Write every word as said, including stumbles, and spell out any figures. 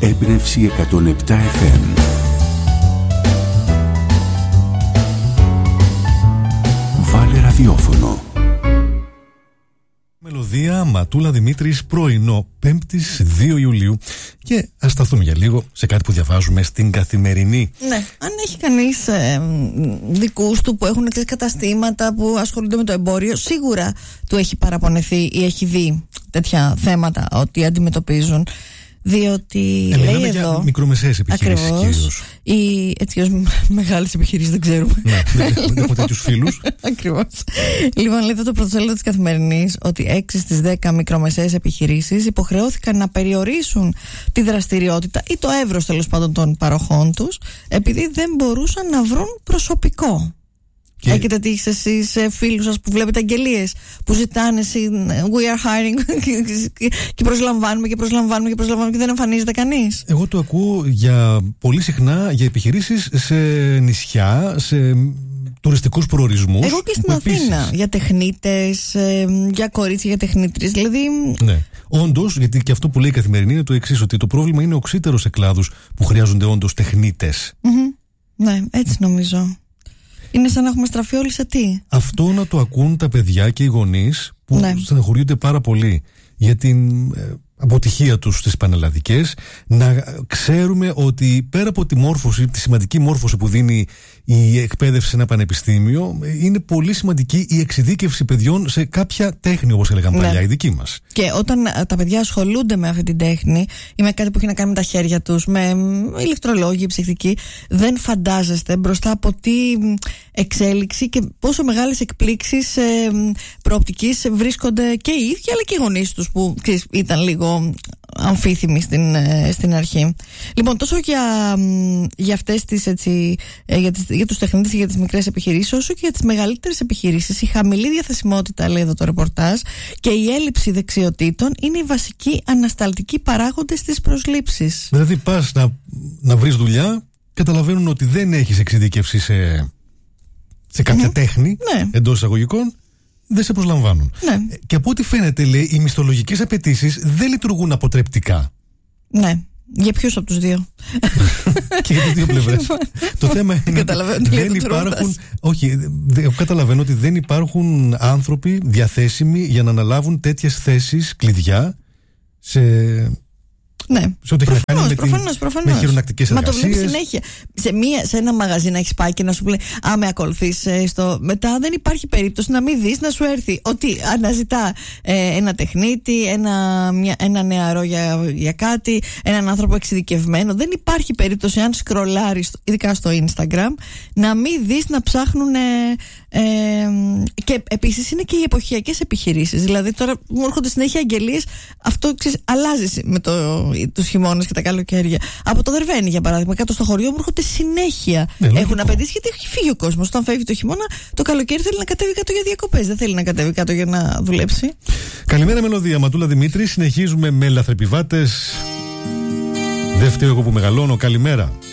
Έμπνευση εκατόν επτά εφ εμ. Βάλε ραδιόφωνο. Μελωδία Ματούλα Δημήτρης, πρωινό, πέμπτης δύο Ιουλίου. Και ας σταθούμε για λίγο σε κάτι που διαβάζουμε στην Καθημερινή. Ναι, αν έχει κανείς ε, δικούς του που έχουν καταστήματα που ασχολούνται με το εμπόριο, σίγουρα του έχει παραπονεθεί ή έχει δει τέτοια θέματα ότι αντιμετωπίζουν. Διότι ε, λέει για εδώ. Μικρομεσαίες επιχειρήσεις κυρίως. Ή έτσι ως μεγάλες επιχειρήσεις δεν ξέρουμε. Ναι, δεν έχω τέτοιους φίλους. Ακριβώς. Λοιπόν, λέει εδώ το πρωτοσέλιδο της Καθημερινής ότι έξι στις δέκα μικρομεσαίες επιχειρήσεις υποχρεώθηκαν να περιορίσουν τη δραστηριότητα ή το εύρος τέλος πάντων των παροχών τους, επειδή δεν μπορούσαν να βρουν προσωπικό. Και... Έχετε τύχει εσείς φίλους σας που βλέπετε αγγελίες που ζητάνε we are hiring και προσλαμβάνουμε και προσλαμβάνουμε και προσλαμβάνουμε και δεν εμφανίζεται κανείς? Εγώ το ακούω για, πολύ συχνά για επιχειρήσεις σε νησιά, σε τουριστικούς προορισμούς. Εγώ και στην Αθήνα επίσης, για τεχνίτες, για κορίτσια, για τεχνίτρες. Δηλαδή... Ναι. Όντως, γιατί και αυτό που λέει η Καθημερινή είναι το εξής, ότι το πρόβλημα είναι οξύτερο σε κλάδους που χρειάζονται όντως τεχνίτες. Mm-hmm. Ναι, έτσι νομίζω. Είναι σαν να έχουμε στραφεί όλοι σε τι? Αυτό να το ακούν τα παιδιά και οι γονείς που ναι. στεναχωριούνται πάρα πολύ για την ε, αποτυχία τους στις πανελλαδικές, να ξέρουμε ότι πέρα από τη μόρφωση, τη σημαντική μόρφωση που δίνει η εκπαίδευση σε ένα πανεπιστήμιο, είναι πολύ σημαντική η εξειδίκευση παιδιών σε κάποια τέχνη, όπως έλεγαν ναι. παλιά οι δικοί μας. Και όταν τα παιδιά ασχολούνται με αυτή την τέχνη ή με κάτι που έχει να κάνει με τα χέρια τους, με ηλεκτρολόγοι, ψυχική, δεν φαντάζεστε μπροστά από τι εξέλιξη και πόσο μεγάλες εκπλήξεις ε, προοπτικής βρίσκονται και οι ίδιοι αλλά και οι γονείς τους που ξέρεις, ήταν λίγο αμφίθυμοι στην, στην αρχή. Λοιπόν, τόσο για, για αυτές τις έτσι, για, τις, για τους τεχνίτες και για τις μικρές επιχειρήσεις, όσο και για τις μεγαλύτερες επιχειρήσεις, η χαμηλή διαθεσιμότητα, λέει εδώ το ρεπορτάζ, και η έλλειψη δεξιοτήτων είναι οι βασικοί ανασταλτικοί παράγοντες της προσλήψης. Δηλαδή πας να, να βρεις δουλειά, καταλαβαίνουν ότι δεν έχεις εξειδίκευση σε, σε κάποια mm-hmm. τέχνη, ναι. εντός εισαγωγικών, δεν σε προσλαμβάνουν. Ναι. Και από ό,τι φαίνεται, λέει, οι μισθολογικές απαιτήσεις δεν λειτουργούν αποτρεπτικά. Ναι. Για ποιους από τους δύο? Και για τις δύο πλευρές. Το θέμα είναι ότι δεν υπάρχουν. Όχι, δε, καταλαβαίνω ότι δεν υπάρχουν άνθρωποι διαθέσιμοι για να αναλάβουν τέτοιες θέσεις κλειδιά σε. Ναι, σε ό,τι έχει να κάνει με, προφανώς, προφανώς. με χειρονακτικές εργασίες. Μα το βλέπεις συνέχεια. Σε, μία, σε ένα μαγαζί να έχεις πάει και να σου λέει α, με ακολουθείς ε, στο... Μετά δεν υπάρχει περίπτωση να μην δεις να σου έρθει ότι αναζητά ε, ένα τεχνίτη, ένα, μια, ένα νεαρό για, για κάτι, έναν άνθρωπο εξειδικευμένο. Δεν υπάρχει περίπτωση, αν σκρολάρεις, ειδικά στο Instagram, να μην δεις να ψάχνουν. Ε, ε, και επίσης είναι και οι εποχιακές επιχειρήσεις. Δηλαδή τώρα μου έρχονται συνέχεια αγγελίες. Αυτό ξέρεις, αλλάζει με το. Τους χειμώνες και τα καλοκαίρια. Από το Δερβαίνη, για παράδειγμα, κάτω στο χωριό μου έρχονται συνέχεια. Ναι, έχουν απαιτήσει γιατί έχει φύγει ο κόσμος. Όταν φεύγει το χειμώνα, το καλοκαίρι θέλει να κατέβει κάτω για διακοπές. Δεν θέλει να κατέβει κάτω για να δουλέψει. Καλημέρα, Μελωδία. Ματούλα Δημήτρη. Συνεχίζουμε με λαθρεπιβάτες. Δεν φταίω εγώ που μεγαλώνω. Καλημέρα.